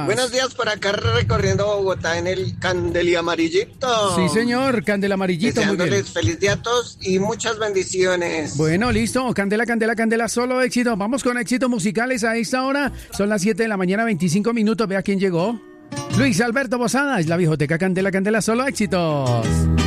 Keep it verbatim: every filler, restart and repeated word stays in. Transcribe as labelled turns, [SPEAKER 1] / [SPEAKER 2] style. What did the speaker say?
[SPEAKER 1] días.
[SPEAKER 2] Buenos días, por acá recorriendo Bogotá en el Candel Amarillito.
[SPEAKER 1] Sí, señor, Candela Amarillito, muy bien.
[SPEAKER 2] Deseándoles feliz día a todos y muchas bendiciones.
[SPEAKER 1] Bueno, listo, Candela, Candela, Candela, solo éxito. Vamos con éxitos musicales a esta hora. Son las siete de la mañana, veinticinco minutos. Vea quién llegó. Luis Alberto Posada, es la viejoteca Candela, Candela, solo éxitos.